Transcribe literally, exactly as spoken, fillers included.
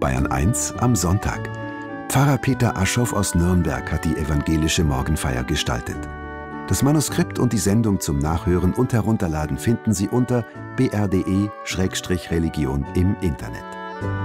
Bayern eins am Sonntag. Pfarrer Peter Aschoff aus Nürnberg hat die evangelische Morgenfeier gestaltet. Das Manuskript und die Sendung zum Nachhören und Herunterladen finden Sie unter b r punkt d e Schrägstrich Religion im Internet.